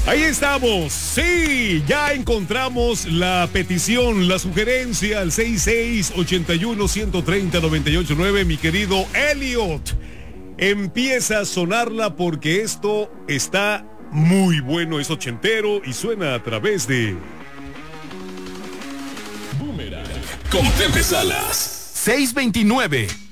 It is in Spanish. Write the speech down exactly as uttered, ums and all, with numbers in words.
Ahí estamos, sí, ya encontramos la petición, la sugerencia al seis seis ocho uno, uno tres cero, nueve ocho nueve, mi querido Elliot. Empieza a sonarla porque esto está muy bueno, es ochentero y suena a través de Boomerang con Pepe Salas. seis veintinueve.